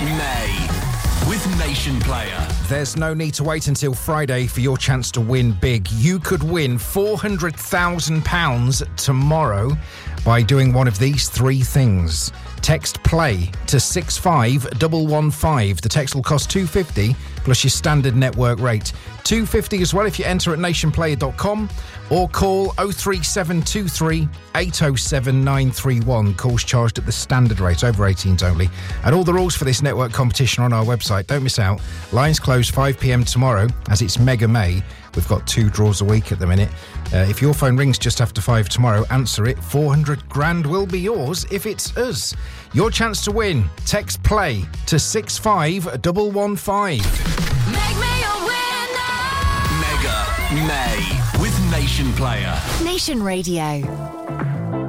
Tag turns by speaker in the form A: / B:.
A: May with Nation Player.
B: There's no need to wait until Friday for your chance to win big. You could win £400,000 tomorrow by doing one of these three things. Text PLAY to 65115. The text will cost $2.50 plus your standard network rate. $2.50 as well if you enter at nationplayer.com or call 03723 807 931. Calls charged at the standard rate, over 18s only. And all the rules for this network competition are on our website. Don't miss out. Lines close 5 p.m. tomorrow as it's Mega May. We've got 2 draws a week at the minute. If your phone rings just after 5 tomorrow, answer it. 400 grand will be yours if it's us. Your chance to win. Text PLAY to 65115.
C: Make me a winner!
A: Mega May with Nation Player.
C: Nation Radio.